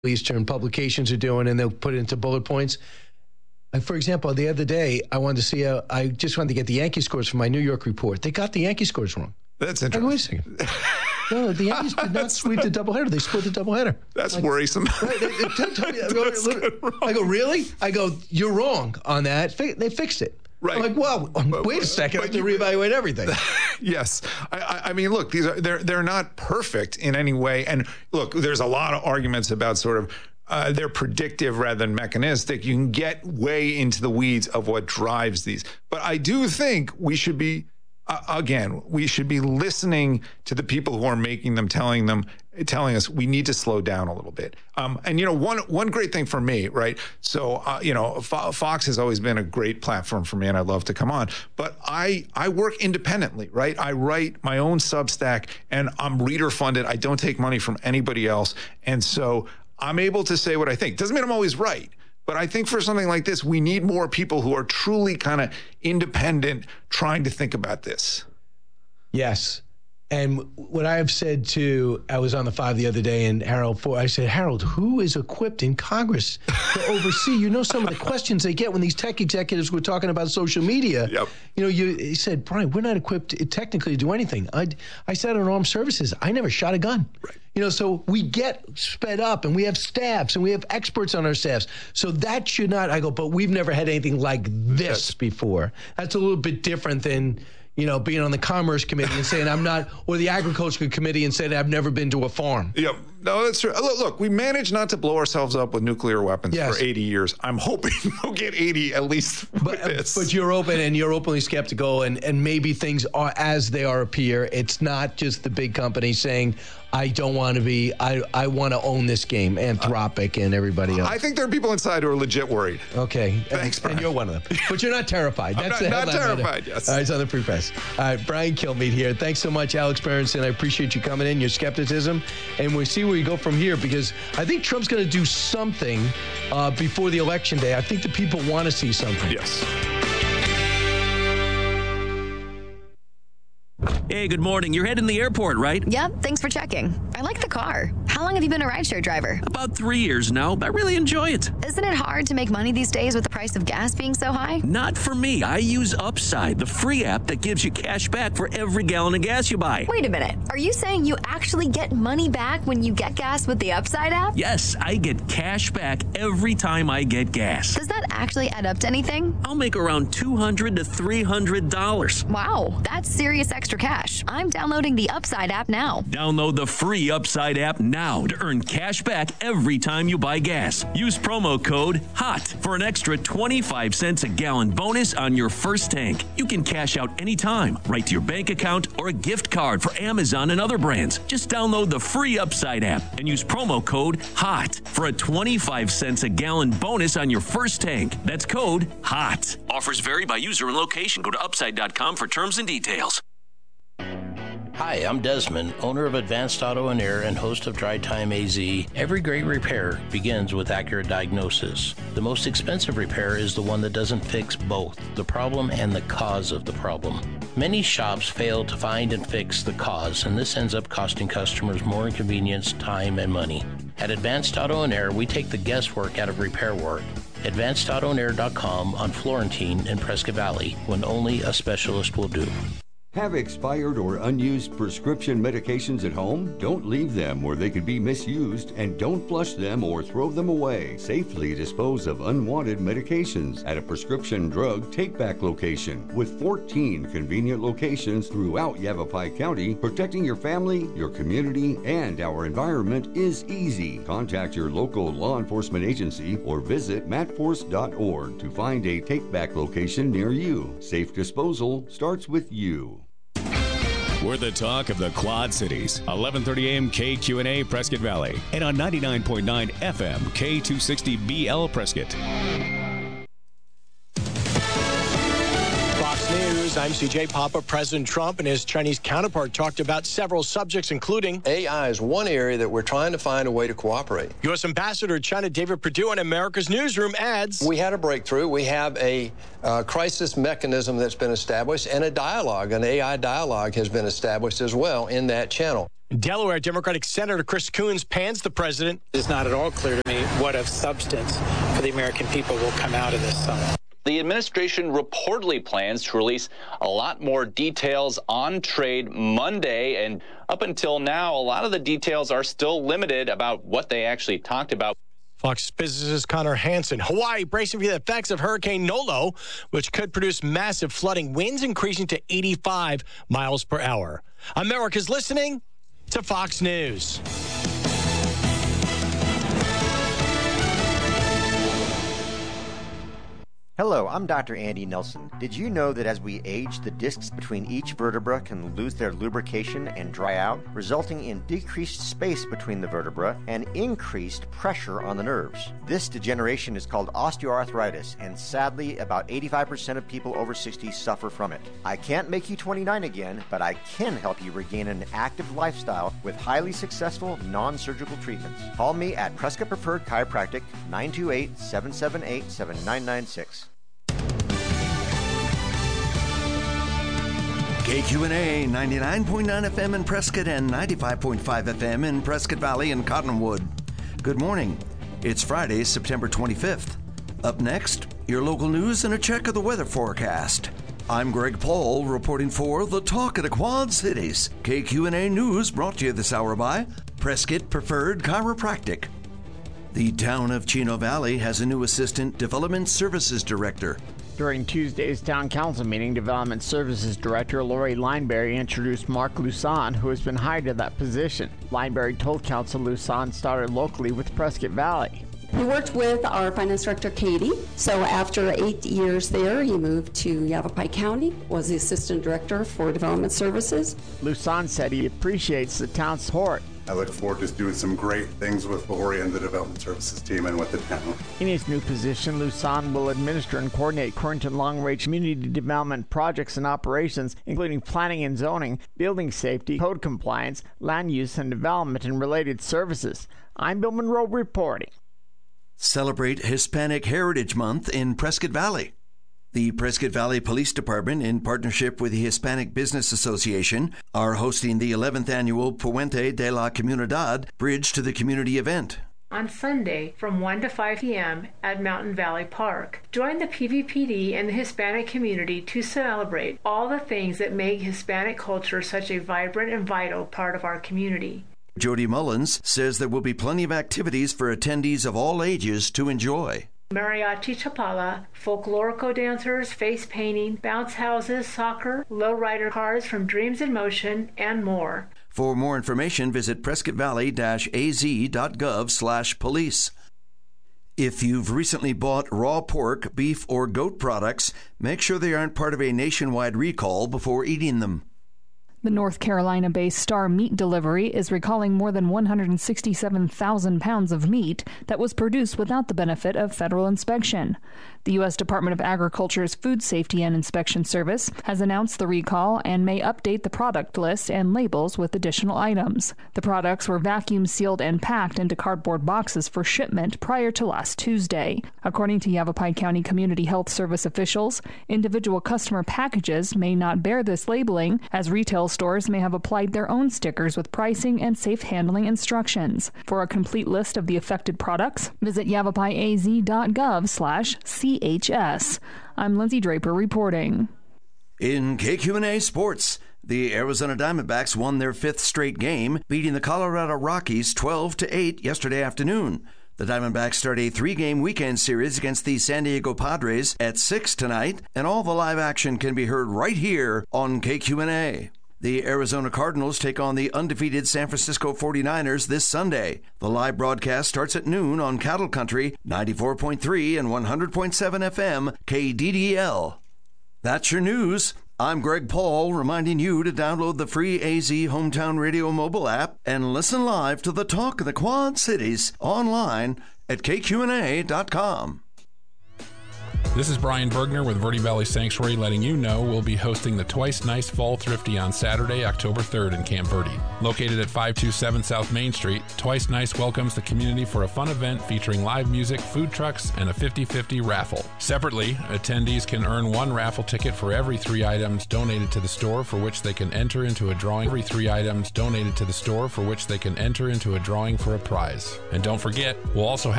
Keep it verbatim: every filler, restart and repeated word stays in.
Eastern publications are doing, and they'll put it into bullet points. Like, for example, the other day, I wanted to see, a, I just wanted to get the Yankee scores from my New York report. They got the Yankee scores wrong. That's interesting. Like, wait a second. No, the Yankees did not sweep the doubleheader. They split the doubleheader. That's like, worrisome. Right, they, they, tell, tell me, I, go, I go, really? I go, you're wrong on that. They fixed it. Right. I'm like, well, but, wait a second. I have to reevaluate everything. Yes. I, I mean, look, these are they're they're not perfect in any way. And look, there's a lot of arguments about sort of uh, they're predictive rather than mechanistic. You can get way into the weeds of what drives these. But I do think we should be, uh, again, we should be listening to the people who are making them, telling them, telling us we need to slow down a little bit. Um, and, you know, one one great thing for me, right? So, uh, you know, Fo- Fox has always been a great platform for me, and I'd love to come on. But I, I work independently, right? I write my own Substack, and I'm reader funded. I don't take money from anybody else. And so I'm able to say what I think. Doesn't mean I'm always right. But I think for something like this, we need more people who are truly kind of independent, trying to think about this. Yes. And what I have said to, I was on the Five the other day, and Harold Ford, I said, Harold, who is equipped in Congress to oversee? You know some of the questions they get when these tech executives were talking about social media. Yep. You know, you he said, Brian, we're not equipped technically to do anything. I, I sat on armed services. I never shot a gun. Right. You know, so we get sped up, and we have staffs, and we have experts on our staffs. So that should not, I go, but we've never had anything like this That's, before. That's a little bit different than, you know, being on the Commerce Committee and saying I'm not, or the Agriculture Committee and saying I've never been to a farm. Yeah, no, that's true. Look, look, we managed not to blow ourselves up with nuclear weapons yes. for eighty years. I'm hoping we'll get eighty at least with but, this. But you're open and you're openly skeptical, and, and maybe things are as they are appear. It's not just the big companies saying, I don't want to be, I, I want to own this game, Anthropic uh, and everybody else. I think there are people inside who are legit worried. Okay. Thanks, and, Brian. and you're one of them. But you're not terrified. That's I'm not, the not terrified, yes. All right, it's on the Free Press. All right, Brian Kilmeade here. Thanks so much, Alex Berenson. I appreciate you coming in, your skepticism, and we'll see where we go from here, because I think Trump's going to do something uh, before the election day. I think the people want to see something. Yes. Hey, good morning. You're heading to the airport, right? Yep, thanks for checking. I like the car. How long have you been a rideshare driver? About three years now. I really enjoy it. Isn't it hard to make money these days with the price of gas being so high? Not for me. I use Upside, the free app that gives you cash back for every gallon of gas you buy. Wait a minute. Are you saying you actually get money back when you get gas with the Upside app? Yes, I get cash back every time I get gas. Does that actually add up to anything? I'll make around two hundred to three hundred dollars. Wow, that's serious extra cash. I'm downloading the Upside app now. Download the free Upside app now to earn cash back every time you buy gas. Use promo code HOT for an extra twenty-five cents a gallon bonus on your first tank. You can cash out anytime, right to your bank account or a gift card for Amazon and other brands. Just download the free Upside app and use promo code HOT for a twenty-five cents a gallon bonus on your first tank. That's code HOT. Offers vary by user and location. Go to upside dot com for terms and details. Hi, I'm Desmond, owner of Advanced Auto and Air and host of Dry Time A Z. Every great repair begins with accurate diagnosis. The most expensive repair is the one that doesn't fix both the problem and the cause of the problem. Many shops fail to find and fix the cause, and this ends up costing customers more inconvenience, time, and money. At Advanced Auto and Air, we take the guesswork out of repair work. advanced auto and air dot com on Florentine and Prescott Valley, when only a specialist will do. Have expired or unused prescription medications at home? Don't leave them where they could be misused, and don't flush them or throw them away. Safely dispose of unwanted medications at a prescription drug take-back location. With fourteen convenient locations throughout Yavapai County, protecting your family, your community, and our environment is easy. Contact your local law enforcement agency or visit matforce dot org to find a take-back location near you. Safe disposal starts with you. We're the talk of the Quad Cities. eleven thirty a.m. K Q and A Prescott Valley, and on ninety-nine point nine F M K two sixty B L Prescott. Fox News, I'm C J Papa. President Trump and his Chinese counterpart talked about several subjects, including A I is one area that we're trying to find a way to cooperate. U S Ambassador to China David Perdue on America's Newsroom adds, we had a breakthrough. We have a uh, crisis mechanism that's been established, and a dialogue, an A I dialogue has been established as well in that channel. Delaware Democratic Senator Chris Coons pans the president. It's not at all clear to me what of substance for the American people will come out of this summit. The administration reportedly plans to release a lot more details on trade Monday, and up until now, a lot of the details are still limited about what they actually talked about. Fox Business' Connor Hansen. Hawaii bracing for the effects of Hurricane Nolo, which could produce massive flooding, winds increasing to eighty-five miles per hour. America's listening to Fox News. Hello, I'm Doctor Andy Nelson. Did you know that as we age, the discs between each vertebra can lose their lubrication and dry out, resulting in decreased space between the vertebra and increased pressure on the nerves? This degeneration is called osteoarthritis, and sadly, about eighty-five percent of people over sixty suffer from it. I can't make you twenty-nine again, but I can help you regain an active lifestyle with highly successful non-surgical treatments. Call me at Prescott Preferred Chiropractic, nine two eight, seven seven eight, seven nine nine six. K Q N A ninety-nine point nine F M in Prescott and ninety-five point five F M in Prescott Valley and Cottonwood. Good morning. It's Friday, September twenty-fifth. Up next, your local news and a check of the weather forecast. I'm Greg Paul reporting for the Talk of the Quad Cities. K Q N A News brought to you this hour by Prescott Preferred Chiropractic. The town of Chino Valley has a new Assistant Development Services Director. During Tuesday's Town Council meeting, Development Services Director Lori Lineberry introduced Mark Lusan, who has been hired to that position. Lineberry told Council Lusan started locally with Prescott Valley. He worked with our finance director, Katie. So after eight years there, he moved to Yavapai County, was the assistant director for development services. Lusan said he appreciates the town's support. I look forward to doing some great things with Lori and the development services team and with the town. In his new position, Lusan will administer and coordinate current and long-range community development projects and operations, including planning and zoning, building safety, code compliance, land use and development, and related services. I'm Bill Monroe reporting. Celebrate Hispanic Heritage Month in Prescott Valley. The Prescott Valley Police Department, in partnership with the Hispanic Business Association, are hosting the eleventh annual Puente de la Comunidad Bridge to the Community event. On Sunday from one to five p.m. at Mountain Valley Park. Join the P V P D and the Hispanic community to celebrate all the things that make Hispanic culture such a vibrant and vital part of our community. Jody Mullins says there will be plenty of activities for attendees of all ages to enjoy. Mariachi Chapala, folklorico dancers, face painting, bounce houses, soccer, lowrider cars from Dreams in Motion, and more. For more information, visit prescott valley dash a z dot gov slash police. If you've recently bought raw pork, beef, or goat products, make sure they aren't part of a nationwide recall before eating them. The North Carolina-based Star Meat Delivery is recalling more than one hundred sixty-seven thousand pounds of meat that was produced without the benefit of federal inspection. The U S Department of Agriculture's Food Safety and Inspection Service has announced the recall and may update the product list and labels with additional items. The products were vacuum sealed and packed into cardboard boxes for shipment prior to last Tuesday. According to Yavapai County Community Health Service officials, individual customer packages may not bear this labeling, as retail stores may have applied their own stickers with pricing and safe handling instructions. For a complete list of the affected products, visit yavapai a z dot gov slash C H S. I'm Lindsay Draper reporting. In K Q N A Sports, the Arizona Diamondbacks won their fifth straight game, beating the Colorado Rockies twelve to eight yesterday afternoon. The Diamondbacks start a three-game weekend series against the San Diego Padres at six tonight, and all the live action can be heard right here on K Q N A. The Arizona Cardinals take on the undefeated San Francisco forty-niners this Sunday. The live broadcast starts at noon on Cattle Country, ninety-four point three and one hundred point seven F M, K D D L. That's your news. I'm Greg Paul, reminding you to download the free A Z Hometown Radio mobile app and listen live to the Talk of the Quad Cities online at K Q N A dot com. This is Brian Bergner with Verde Valley Sanctuary letting you know we'll be hosting the Twice Nice Fall Thrifty on Saturday, October third in Camp Verde. Located at five two seven South Main Street, Twice Nice welcomes the community for a fun event featuring live music, food trucks, and a fifty-fifty raffle. Separately, attendees can earn one raffle ticket for every three items donated to the store for which they can enter into a drawing. Every three items donated to the store for which they can enter into a drawing for a prize. And don't forget, we'll also have